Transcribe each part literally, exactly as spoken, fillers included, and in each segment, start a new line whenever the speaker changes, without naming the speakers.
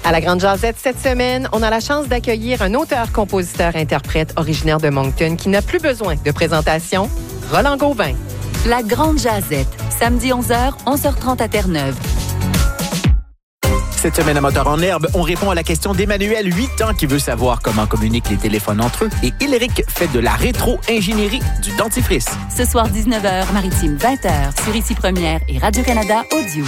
À la Grande Jazette cette semaine, on a la chance d'accueillir un auteur-compositeur-interprète originaire de Moncton qui n'a plus besoin de présentation, Roland Gauvin.
La Grande Jazette, samedi onze heures, onze heures trente à Terre-Neuve.
Cette semaine à Moteur en herbe, on répond à la question d'Emmanuel, huit ans, qui veut savoir comment communiquent les téléphones entre eux. Et Iléric fait de la rétro-ingénierie du dentifrice.
Ce soir, dix-neuf heures, Maritime, vingt heures, sur Ici Première et Radio-Canada Audio.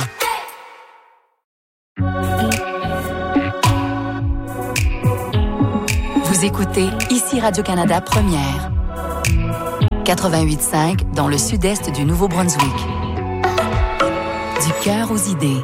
Vous écoutez Ici Radio-Canada Première. quatre-vingt-huit cinq dans le sud-est du Nouveau-Brunswick. Du cœur aux idées.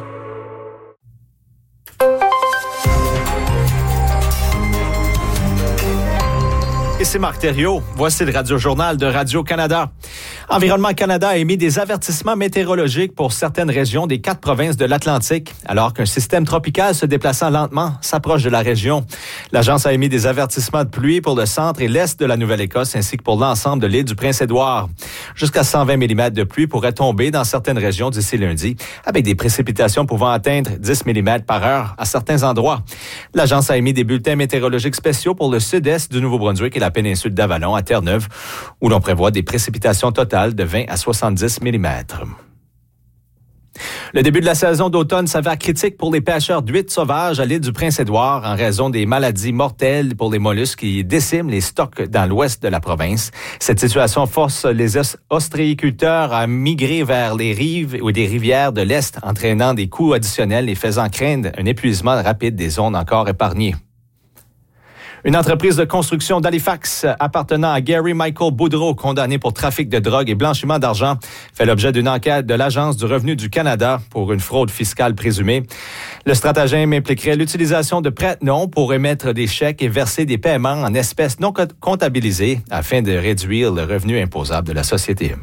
Et c'est Marc Thériault. Voici le Radio-Journal de Radio-Canada. Environnement Canada a émis des avertissements météorologiques pour certaines régions des quatre provinces de l'Atlantique, alors qu'un système tropical se déplaçant lentement s'approche de la région. L'agence a émis des avertissements de pluie pour le centre et l'est de la Nouvelle-Écosse, ainsi que pour l'ensemble de l'île du Prince-Édouard. Jusqu'à cent vingt millimètres de pluie pourraient tomber dans certaines régions d'ici lundi, avec des précipitations pouvant atteindre dix millimètres par heure à certains endroits. L'agence a émis des bulletins météorologiques spéciaux pour le sud-est du Nouveau-Brunswick et la péninsule d'Avalon à Terre-Neuve, où l'on prévoit des précipitations totales de vingt à soixante-dix millimètres. Le début de la saison d'automne s'avère critique pour les pêcheurs d'huîtres sauvages à l'île du Prince-Édouard en raison des maladies mortelles pour les mollusques qui déciment les stocks dans l'ouest de la province. Cette situation force les ostréiculteurs à migrer vers les rives ou des rivières de l'est, entraînant des coûts additionnels et faisant craindre un épuisement rapide des zones encore épargnées. Une entreprise de construction d'Halifax appartenant à Gary Michael Boudreau, condamné pour trafic de drogue et blanchiment d'argent, fait l'objet d'une enquête de l'Agence du revenu du Canada pour une fraude fiscale présumée. Le stratagème impliquerait l'utilisation de prête-noms pour émettre des chèques et verser des paiements en espèces non comptabilisées afin de réduire le revenu imposable de la société.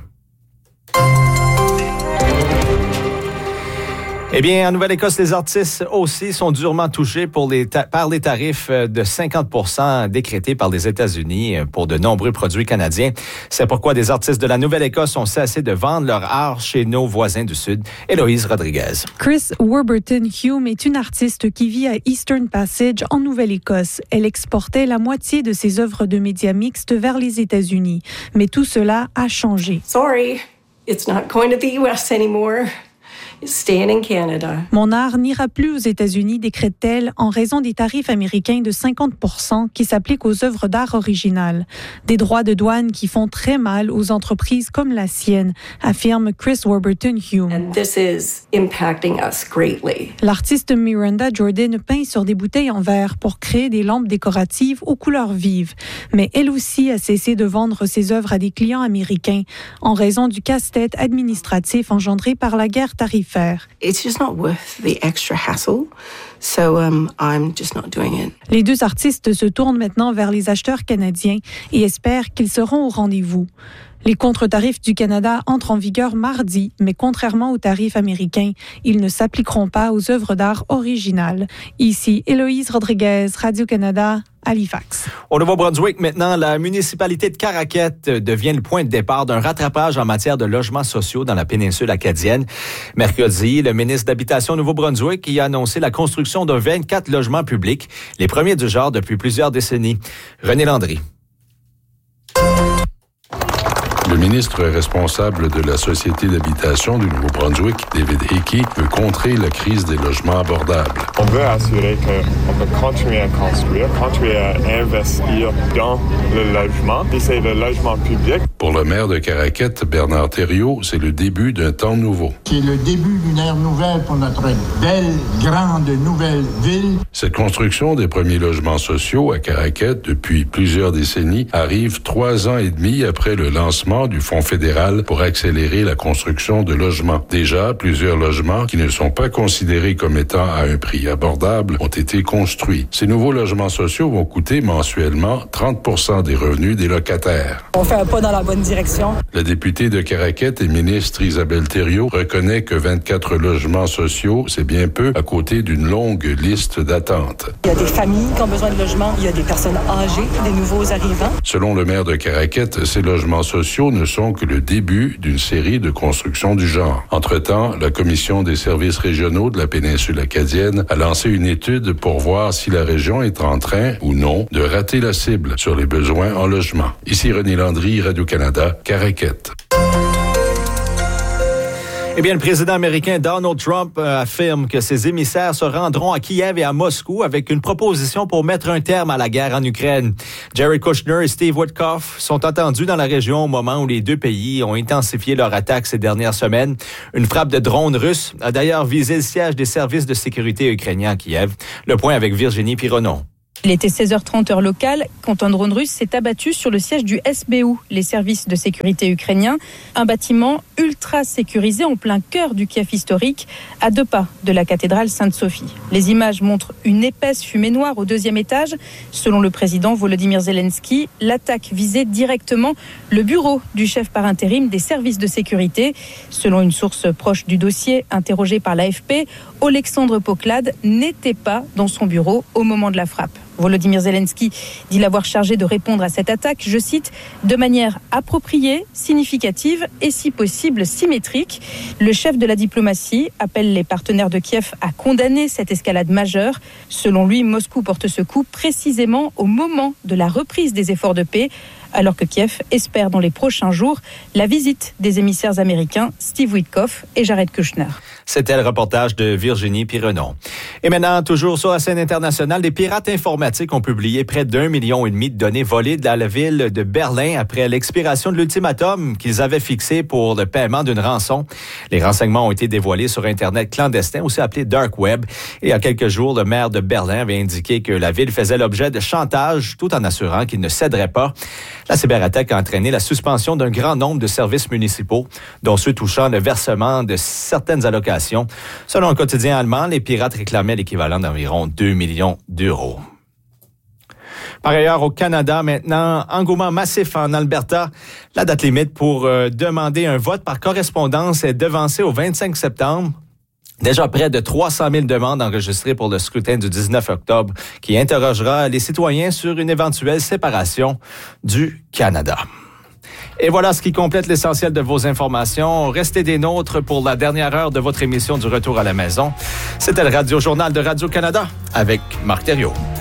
Eh bien, en Nouvelle-Écosse, les artistes aussi sont durement touchés pour les ta- par les tarifs de cinquante pour cent décrétés par les États-Unis pour de nombreux produits canadiens. C'est pourquoi des artistes de la Nouvelle-Écosse ont cessé de vendre leur art chez nos voisins du Sud. Héloïse Rodriguez.
Chris Warburton-Hume est une artiste qui vit à Eastern Passage, en Nouvelle-Écosse. Elle exportait la moitié de ses œuvres de médias mixtes vers les États-Unis. Mais tout cela a changé.
Sorry, it's not going to the U S anymore. Staying in Canada.
Mon art n'ira plus aux États-Unis, décrète-t-elle, en raison des tarifs américains de cinquante pour cent qui s'appliquent aux œuvres d'art originales. Des droits de douane qui font très mal aux entreprises comme la sienne, affirme Chris Warburton-Hume.
And this is impacting us greatly.
L'artiste Miranda Jordan peint sur des bouteilles en verre pour créer des lampes décoratives aux couleurs vives. Mais elle aussi a cessé de vendre ses œuvres à des clients américains en raison du casse-tête administratif engendré par la guerre tarifaire.
It's just not worth the extra hassle. So um, I'm just not doing it.
Les deux artistes se tournent maintenant vers les acheteurs canadiens et espèrent qu'ils seront au rendez-vous. Les contre-tarifs du Canada entrent en vigueur mardi, mais contrairement aux tarifs américains, ils ne s'appliqueront pas aux œuvres d'art originales. Ici, Héloïse Rodriguez, Radio-Canada, Halifax.
Au Nouveau-Brunswick, maintenant, la municipalité de Caraquette devient le point de départ d'un rattrapage en matière de logements sociaux dans la péninsule acadienne. Mercredi, le ministre d'Habitation Nouveau-Brunswick y a annoncé la construction de vingt-quatre logements publics, les premiers du genre depuis plusieurs décennies. René Landry.
Le ministre responsable de la Société d'habitation du Nouveau-Brunswick, David Hickey, veut contrer la crise des logements abordables.
On veut assurer qu'on peut continuer à construire, continuer à investir dans le logement, et c'est le logement public.
Pour le maire de Caraquette, Bernard Thériault, c'est le début d'un temps nouveau.
C'est le début d'une ère nouvelle pour notre belle, grande, nouvelle ville.
Cette construction des premiers logements sociaux à Caraquette depuis plusieurs décennies arrive trois ans et demi après le lancement du Fonds fédéral pour accélérer la construction de logements. Déjà, plusieurs logements qui ne sont pas considérés comme étant à un prix abordable ont été construits. Ces nouveaux logements sociaux vont coûter mensuellement trente pour cent des revenus des locataires.
On fait un pas dans la bonne direction.
La députée de Caraquette et ministre Isabelle Thériault reconnaît que vingt-quatre logements sociaux, c'est bien peu à côté d'une longue liste d'attente.
Il y a des familles qui ont besoin de logements, il y a des personnes âgées, des nouveaux arrivants.
Selon le maire de Caraquette, ces logements sociaux travaux ne sont que le début d'une série de constructions du genre. Entre-temps, la Commission des services régionaux de la péninsule acadienne a lancé une étude pour voir si la région est en train, ou non, de rater la cible sur les besoins en logement. Ici René Landry, Radio-Canada, Caraquette.
Eh bien, le président américain Donald Trump euh, affirme que ses émissaires se rendront à Kiev et à Moscou avec une proposition pour mettre un terme à la guerre en Ukraine. Jared Kushner et Steve Witkoff sont attendus dans la région au moment où les deux pays ont intensifié leur attaque ces dernières semaines. Une frappe de drones russes a d'ailleurs visé le siège des services de sécurité ukrainiens à Kiev. Le point avec Virginie Pironneau.
Il était seize heures trente heure locale quand un drone russe s'est abattu sur le siège du S B U, les services de sécurité ukrainiens, un bâtiment ultra sécurisé en plein cœur du Kiev historique, à deux pas de la cathédrale Sainte-Sophie. Les images montrent une épaisse fumée noire au deuxième étage. Selon le président Volodymyr Zelensky, l'attaque visait directement le bureau du chef par intérim des services de sécurité. Selon une source proche du dossier, interrogée par l'A F P, Oleksandr Poklad n'était pas dans son bureau au moment de la frappe. Volodymyr Zelensky dit l'avoir chargé de répondre à cette attaque, je cite, de manière appropriée, significative et si possible symétrique. Le chef de la diplomatie appelle les partenaires de Kiev à condamner cette escalade majeure. Selon lui, Moscou porte ce coup précisément au moment de la reprise des efforts de paix, alors que Kiev espère dans les prochains jours la visite des émissaires américains Steve Witkoff et Jared Kushner.
C'était le reportage de Virginie Pironneau. Et maintenant, toujours sur la scène internationale, des pirates informatiques ont publié près d'un million et demi de données volées dans la ville de Berlin après l'expiration de l'ultimatum qu'ils avaient fixé pour le paiement d'une rançon. Les renseignements ont été dévoilés sur Internet clandestin, aussi appelé Dark Web. Et il y a quelques jours, le maire de Berlin avait indiqué que la ville faisait l'objet de chantage tout en assurant qu'il ne céderait pas. La cyberattaque a entraîné la suspension d'un grand nombre de services municipaux, dont ceux touchant le versement de certaines allocations. Selon un quotidien allemand, les pirates réclamaient l'équivalent d'environ deux millions d'euros. Par ailleurs, au Canada, maintenant, engouement massif en Alberta. La date limite pour euh, demander un vote par correspondance est devancée au vingt-cinq septembre. Déjà près de trois cent mille demandes enregistrées pour le scrutin du dix-neuf octobre qui interrogera les citoyens sur une éventuelle séparation du Canada. Et voilà ce qui complète l'essentiel de vos informations. Restez des nôtres pour la dernière heure de votre émission du Retour à la maison. C'était le Radio Journal de Radio-Canada avec Marc Thériault.